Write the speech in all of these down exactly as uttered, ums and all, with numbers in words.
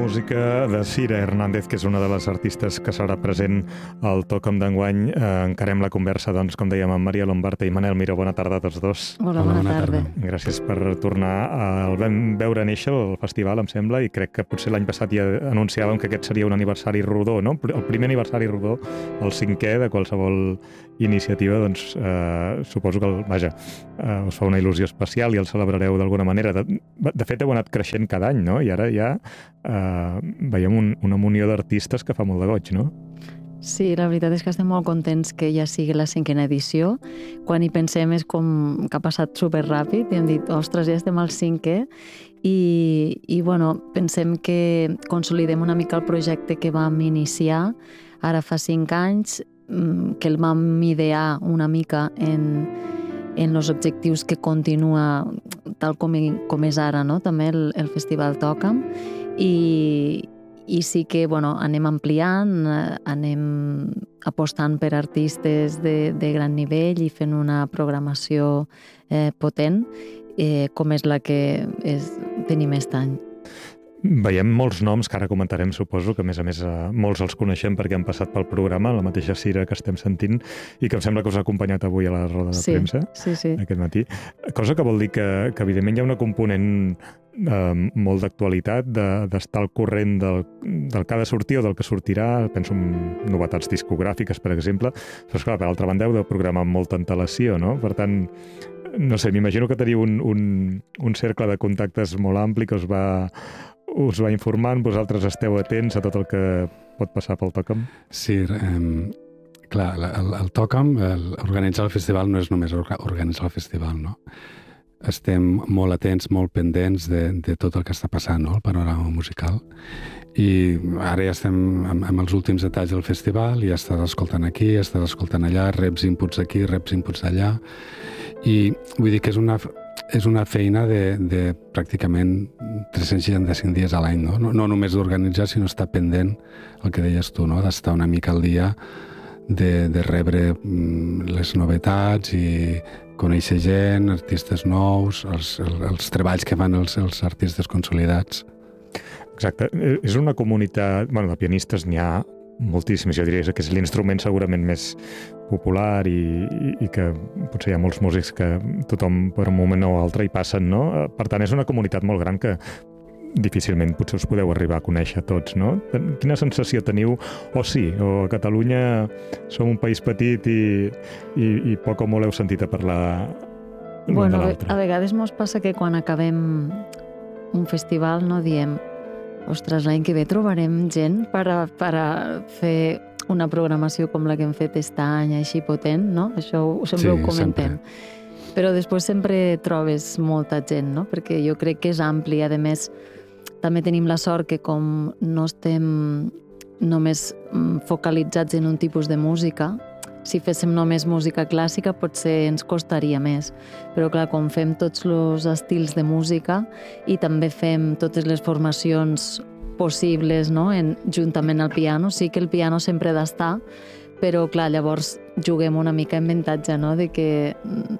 música de Cira Hernández, que és una de les artistes que serà present al Toca'm d'enguany. Eh, encarem la conversa, doncs, com dèiem, amb Maria Lombarte i Manel Miró. Bona tarda a tots dos. Hola, bona, bona tarda. tarda. Gràcies per tornar. El vam veure néixer, el festival, em sembla, i crec que potser l'any passat ja anunciàvem que aquest seria un aniversari rodó, no? El primer aniversari rodó, el cinquè de qualsevol iniciativa, doncs eh, suposo que, el, vaja, eh, us fa una il·lusió especial i el celebrareu d'alguna manera. De, de fet, heu anat creixent cada any, no? I ara ja eh, veiem un, una munió d'artistes que fa molt de goig, no? Sí, la veritat és que estem molt contents que ja sigui la cinquena edició. Quan hi pensem és com que ha passat superràpid i hem dit, ostres, ja estem al cinquè. I, i bueno, pensem que consolidem una mica el projecte que vam iniciar ara fa cinc anys, que el vam idear una mica en, en els objectius que continua tal com, com és ara, no? També el, el Festival Toca'm. I, i sí que bueno, anem ampliant, anem apostant per artistes de, de gran nivell i fent una programació eh, potent, eh, com és la que és, tenim aquest any. Veiem molts noms que ara comentarem, suposo, que a més a més molts els coneixem perquè han passat pel programa, la mateixa Cira que estem sentint i que em sembla que us ha acompanyat avui a la roda de sí, premsa sí, sí. aquest matí. Cosa que vol dir que, que evidentment hi ha una component eh, molt d'actualitat, d'estar de, al corrent del, del que ha de sortir o del que sortirà, penso en novetats discogràfiques, per exemple, però esclar, per altra banda heu de programar amb molta antelació, no? Per tant, no sé, m'imagino que teniu un, un, un cercle de contactes molt ampli que us va us va informant, vosaltres esteu atents a tot el que pot passar pel Toca'm? Sí, eh, clar, el, el Toca'm, el, organitzar el festival no és només organitzar el festival, no? Estem molt atents, molt pendents de, de tot el que està passant, no?, el panorama musical. I ara ja estem amb, amb els últims detalls del festival, ja estàs escoltant aquí, estàs escoltant allà, reps inputs aquí, reps inputs allà, i vull dir que és una... és una feina de, de pràcticament tres-cents seixanta-cinc dies a l'any, no? No, no només d'organitzar, sinó estar pendent, el que deies tu, no? D'estar una mica al dia, de, de rebre les novetats i conèixer gent, artistes nous, els, els treballs que fan els, els artistes consolidats. Exacte. És una comunitat... Bueno, de pianistes n'hi ha moltíssims, jo diria que és l'instrument segurament més popular i, i, i que potser hi ha molts músics que tothom per un moment o altre hi passen, no? Per tant, és una comunitat molt gran que difícilment potser us podeu arribar a conèixer tots, no? Quina sensació teniu? O sí, o a Catalunya som un país petit i, i, i poc o molt heu sentit a parlar l'un bueno, de l'altre. A vegades mos passa que quan acabem un festival no diem ostres, l'any que ve trobarem gent per a, per a fer una programació com la que hem fet aquest any, així potent, no? Això ho, sempre sí, ho comentem. Sempre. Però després sempre trobes molta gent, no? Perquè jo crec que és ampli. A més, també tenim la sort que com no estem només focalitzats en un tipus de música, si féssim només música clàssica potser ens costaria més. Però clar, com fem tots els estils de música i també fem totes les formacions possibles, no? En, juntament al piano, sí que el piano sempre ha d'estar, però clar, llavors juguem una mica en avantatge, no? De que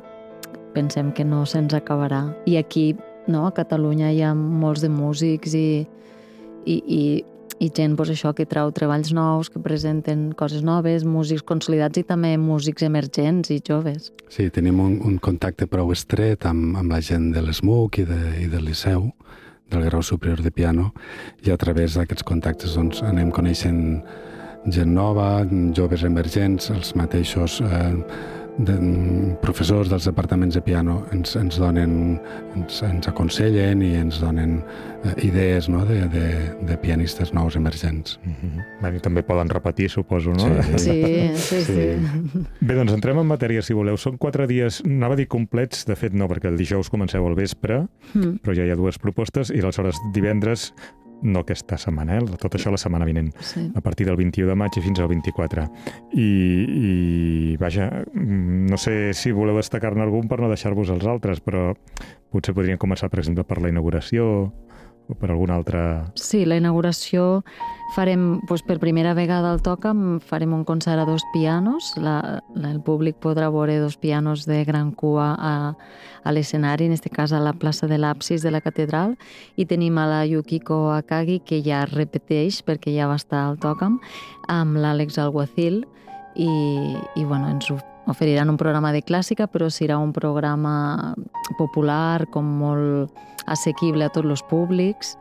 pensem que no se'ns acabarà. I aquí, no? A Catalunya hi ha molts de músics i, i, i i gent, doncs això, que trau treballs nous, que presenten coses noves, músics consolidats i també músics emergents i joves. Sí, tenim un, un contacte prou estret amb, amb la gent de l'E S M U C i, de, i del Liceu, del Grau Superior de Piano, i a través d'aquests contactes doncs, anem coneixent gent nova, joves emergents, els mateixos eh, de, professors dels departaments de piano ens, ens donen, ens, ens aconsellen i ens donen eh, idees, no?, de, de, de pianistes nous emergents. Mm-hmm. I també poden repetir, suposo, no? Sí, sí, sí, sí. Bé, doncs entrem en matèria, si voleu. Són quatre dies, anava a dir complets, de fet no, perquè el dijous comenceu al vespre, mm. però ja hi ha dues propostes, i aleshores divendres, no aquesta setmana, eh? Tot això la setmana vinent, sí. A partir del vint-i-u de maig i fins al vint-i-quatre. I, i vaja, no sé si voleu destacar-ne algun per no deixar-vos els altres, però potser podríem començar, per exemple, per la inauguració o per alguna altra... Sí, la inauguració farem, doncs, per primera vegada al Tòcam, farem un concert a dos pianos. La, la, el públic podrà veure dos pianos de gran cua a, a l'escenari, en aquest cas a la plaça de l'Absis de la catedral, i tenim a la Yukiko Akagi, que ja repeteix, perquè ja va estar al Tòcam, amb l'Àlex Alguacil, i, i bueno, ens oferiran un programa de clàssica, però serà un programa popular, com molt assequible a tots els públics,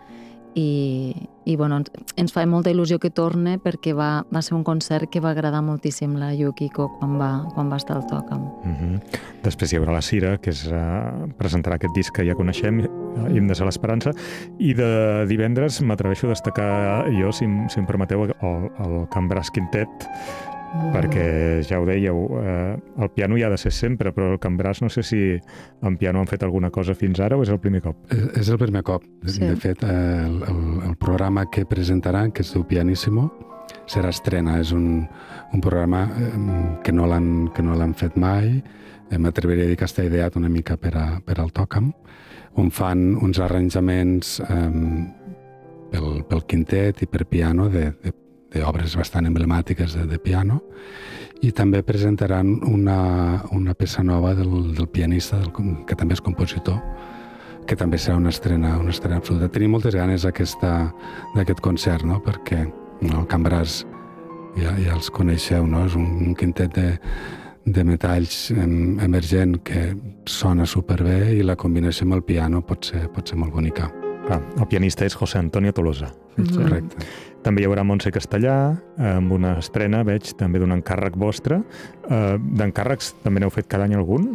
i, i bueno, ens fa molta il·lusió que torne, perquè va, va ser un concert que va agradar moltíssim la Yukiko quan va, quan va estar al Tòcam. Mm-hmm. Després hi haurà la Cira, que és, uh, presentarà aquest disc que ja coneixem, Himnes a l'Esperança, i de divendres m'atreveixo a destacar jo, si, si em permeteu, el, el Can Bras Quintet, Mm. perquè ja ho dèieu, eh, el piano hi ha de ser sempre, però el Can Bras no sé si en piano han fet alguna cosa fins ara o és el primer cop? És, és el primer cop. Sí. De fet, el, el, el programa que presentaran, que es diu Pianissimo, serà estrena. És un, un programa que no l'han que no l'han fet mai. M'atreviré a dir que està ideat una mica per, a, per al Tòcam, on fan uns arranjaments eh, pel, pel quintet i per piano de, de d'obres bastant emblemàtiques de, de piano, i també presentaran una, una peça nova del, del pianista, del, que també és compositor, que també serà una estrena, una estrena absoluta. Tenim moltes ganes d'aquest concert, no? Perquè no, el Can Bras ja, ja els coneixeu, no? És un, un quintet de, de metalls em, emergent que sona superbé, i la combinació amb el piano pot ser, pot ser molt bonica. Ah, el pianista és José Antonio Tolosa. Mm-hmm. Correcte. També hi haurà Montse Castellà, amb una estrena, veig, també d'un encàrrec vostre. Uh, D'encàrrecs també n'heu fet cada any algun?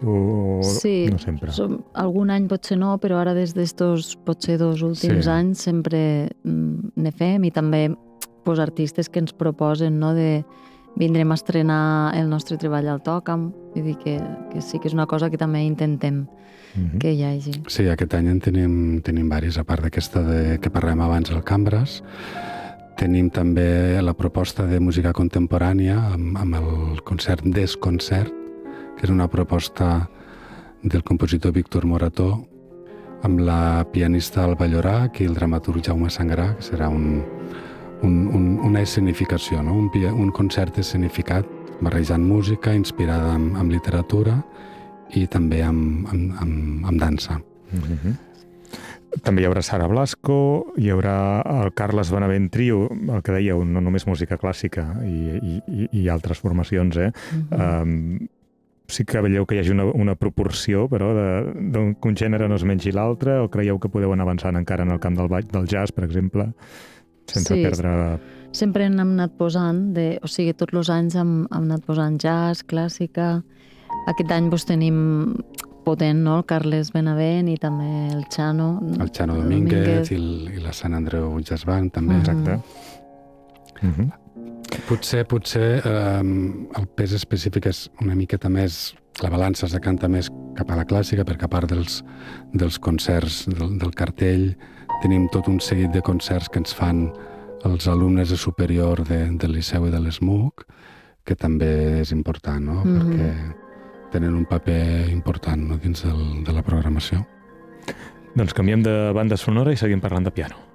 O sí, no sempre? Som, algun any potser no, però ara des d'estos potser dos últims sí. anys sempre mm, ne fem, i també pues, artistes que ens proposen, no, de vindrem a estrenar el nostre treball al Tòcam, vull dir que, que sí que és una cosa que també intentem mm-hmm. que hi hagi. Sí, aquest any en tenim, tenim varis, a part d'aquesta de, que parlem abans, el Can Bras. Tenim també la proposta de música contemporània amb, amb el concert Desconcert, que és una proposta del compositor Víctor Morató, amb la pianista Alba Llorach i el dramaturg Jaume Sangrà, que serà un, un, un, una escenificació, no? un, un concert escenificat barrejant música inspirada en, en literatura i també amb, amb, amb, amb dansa. Mm-hmm. També hi haurà Sara Blasco, hi haurà el Carles Benavent Trio, el que dèieu, no només música clàssica i, i, i altres formacions, eh? Mm-hmm. Um, sí que veieu que hi hagi una, una proporció, però d'un gènere no es mengi l'altre, o creieu que podeu anar avançant encara en el camp del ball, del jazz, per exemple, sense sí, perdre... Sempre hem anat posant, de, o sigui, tots els anys hem, hem anat posant jazz, clàssica. Aquest any doncs, tenim potent, no?, el Carles Benavent i també el Chano. El Chano Domínguez, Domínguez. I, el, i la Sant Andreu Jazz Band, també. Mm-hmm. Exacte. Mm-hmm. Potser, potser eh, el pes específic és una miqueta més, la balança es decanta més cap a la clàssica, perquè a part dels, dels concerts del, del cartell, tenim tot un seguit de concerts que ens fan els alumnes de superior de, del Liceu i de l'ESMUC, que també és important, no? Mm-hmm. Perquè tenen un paper important, no?, dins del, de la programació. Doncs canviem de banda sonora i seguim parlant de piano.